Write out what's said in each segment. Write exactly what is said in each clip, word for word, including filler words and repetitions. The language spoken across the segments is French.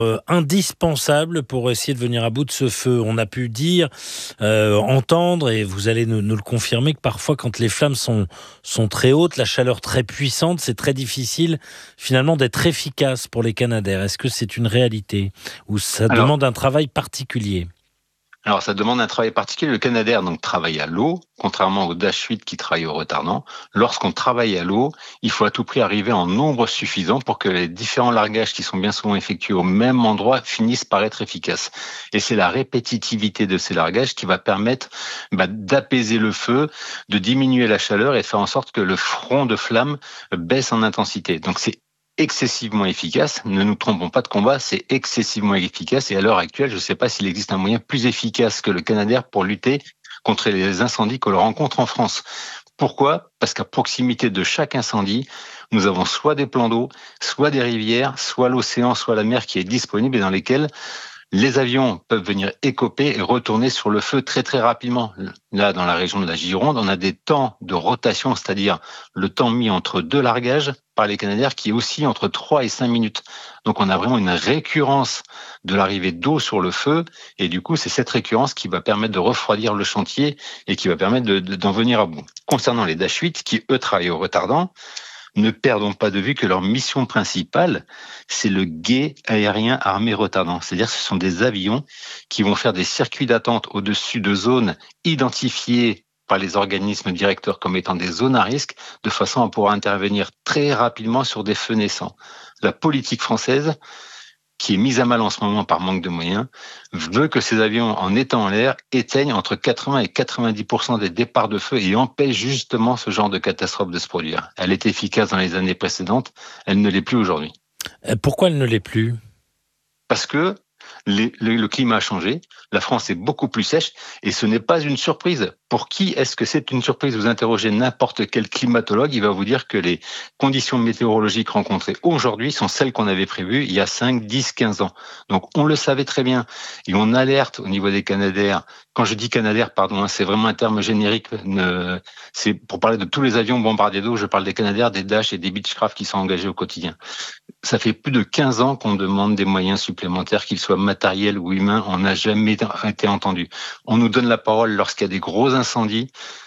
Euh, indispensable pour essayer de venir à bout de ce feu. On a pu dire, euh, entendre, et vous allez nous, nous le confirmer, que parfois quand les flammes sont, sont très hautes, la chaleur très puissante, c'est très difficile finalement d'être efficace pour les Canadair. Est-ce que c'est une réalité ou ça Alors, demande un travail particulier? alors, ça demande un travail particulier. Le Canadair donc travaille à l'eau, contrairement au Dash huit qui travaille au retardant. Lorsqu'on travaille à l'eau, il faut à tout prix arriver en nombre suffisant pour que les différents largages qui sont bien souvent effectués au même endroit finissent par être efficaces. Et c'est la répétitivité de ces largages qui va permettre bah, d'apaiser le feu, de diminuer la chaleur et de faire en sorte que le front de flamme baisse en intensité. Donc c'est excessivement efficace. Ne nous trompons pas de combat, c'est excessivement efficace. Et à l'heure actuelle, je ne sais pas s'il existe un moyen plus efficace que le Canadair pour lutter contre les incendies que l'on rencontre en France. Pourquoi ? Parce qu'à proximité de chaque incendie, nous avons soit des plans d'eau, soit des rivières, soit l'océan, soit la mer qui est disponible et dans lesquelles les avions peuvent venir écoper et retourner sur le feu très très rapidement. Là, dans la région de la Gironde, on a des temps de rotation, c'est-à-dire le temps mis entre deux largages par les Canadair qui est aussi entre trois et cinq minutes. Donc on a vraiment une récurrence de l'arrivée d'eau sur le feu et du coup c'est cette récurrence qui va permettre de refroidir le chantier et qui va permettre de, de, d'en venir à bout. Concernant les Dash huit qui eux travaillent au retardant, ne perdons pas de vue que leur mission principale, c'est le guet aérien armé retardant. C'est-à-dire que ce sont des avions qui vont faire des circuits d'attente au-dessus de zones identifiées par les organismes directeurs comme étant des zones à risque, de façon à pouvoir intervenir très rapidement sur des feux naissants. La politique française, qui est mise à mal en ce moment par manque de moyens, veut que ces avions, en étant en l'air, éteignent entre quatre-vingts et quatre-vingt-dix pour cent des départs de feu et empêchent justement ce genre de catastrophe de se produire. Elle est efficace dans les années précédentes, elle ne l'est plus aujourd'hui. Pourquoi elle ne l'est plus? Parce que les, le, le climat a changé, la France est beaucoup plus sèche et ce n'est pas une surprise. Pour qui est-ce que c'est une surprise ? Vous interrogez n'importe quel climatologue, il va vous dire que les conditions météorologiques rencontrées aujourd'hui sont celles qu'on avait prévues il y a cinq, dix, quinze ans. Donc on le savait très bien et on alerte au niveau des Canadair. Quand je dis Canadair, pardon, hein, c'est vraiment un terme générique. Ne, c'est pour parler de tous les avions bombardiers d'eau, je parle des Canadair, des Dash et des Beechcraft qui sont engagés au quotidien. Ça fait plus de quinze ans qu'on demande des moyens supplémentaires, qu'ils soient matériels ou humains. On n'a jamais été entendu. On nous donne la parole lorsqu'il y a des gros incendies.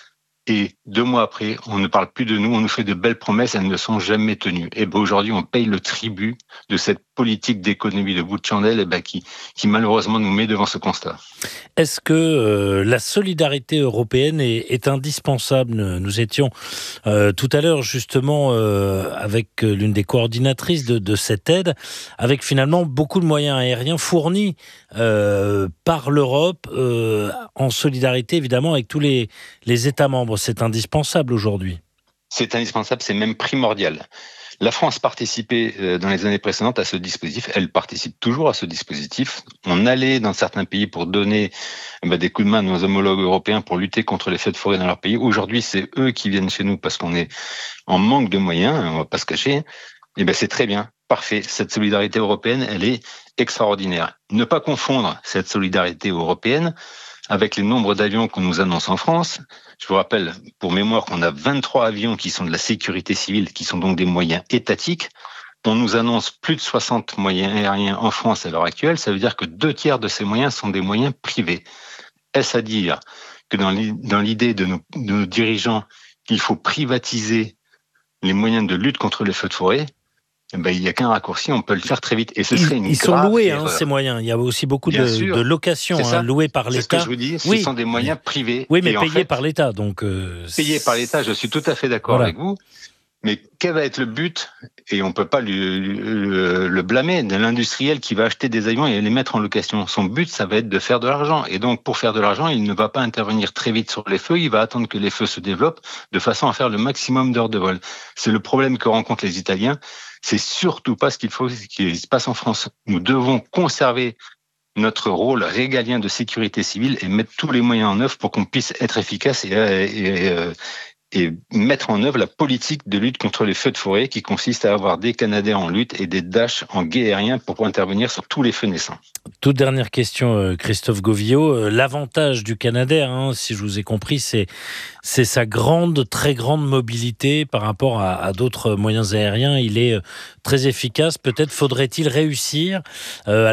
Et deux mois après, on ne parle plus de nous, on nous fait de belles promesses, elles ne sont jamais tenues. Et ben aujourd'hui, on paye le tribut de cette politique d'économie de bout de chandelle et ben qui, qui malheureusement nous met devant ce constat. Est-ce que euh, la solidarité européenne est, est indispensable ? Nous étions euh, tout à l'heure justement euh, avec l'une des coordinatrices de, de cette aide, avec finalement beaucoup de moyens aériens fournis euh, par l'Europe, euh, en solidarité évidemment avec tous les, les États membres. C'est indispensable aujourd'hui. C'est indispensable, c'est même primordial. La France participait dans les années précédentes à ce dispositif. Elle participe toujours à ce dispositif. On allait dans certains pays pour donner bah, des coups de main à nos homologues européens pour lutter contre les feux de forêt dans leur pays. Aujourd'hui, c'est eux qui viennent chez nous parce qu'on est en manque de moyens, on va pas se cacher. Et ben c'est très bien, parfait. Cette solidarité européenne, elle est extraordinaire. Ne pas confondre cette solidarité européenne avec les nombres d'avions qu'on nous annonce en France. Je vous rappelle, pour mémoire, qu'on a vingt-trois avions qui sont de la sécurité civile, qui sont donc des moyens étatiques. On nous annonce plus de soixante moyens aériens en France à l'heure actuelle. Ça veut dire que deux tiers de ces moyens sont des moyens privés. Est-ce à dire que dans l'idée de nos, de nos dirigeants, il faut privatiser les moyens de lutte contre les feux de forêt ? Ben, il n'y a qu'un raccourci, on peut le faire très vite. Et ce Ils, serait une ils sont grave loués, hein, erreur. ces moyens. Il y a aussi beaucoup de, sûr, de locations hein, louées par l'État. C'est ce que je vous dis, ce oui. sont des moyens privés. Oui, mais et payés en fait, par l'État. Donc, euh, payés par l'État, je suis tout à fait d'accord voilà. avec vous. Mais quel va être le but ? Et on ne peut pas lui, le, le blâmer de l'industriel qui va acheter des avions et les mettre en location. Son but, ça va être de faire de l'argent. Et donc, pour faire de l'argent, il ne va pas intervenir très vite sur les feux. Il va attendre que les feux se développent de façon à faire le maximum d'heures de vol. C'est le problème que rencontrent les Italiens. C'est surtout pas ce qu'il faut, ce qui se passe en France. Nous devons conserver notre rôle régalien de sécurité civile et mettre tous les moyens en œuvre pour qu'on puisse être efficace et, et, et et mettre en œuvre la politique de lutte contre les feux de forêt qui consiste à avoir des Canadair en lutte et des Dash en guet aérien pour pouvoir intervenir sur tous les feux naissants. Toute dernière question, Christophe Govillot. L'avantage du Canadair, hein, si je vous ai compris, c'est, c'est sa grande, très grande mobilité par rapport à, à d'autres moyens aériens. Il est très efficace. Peut-être faudrait-il réussir euh, à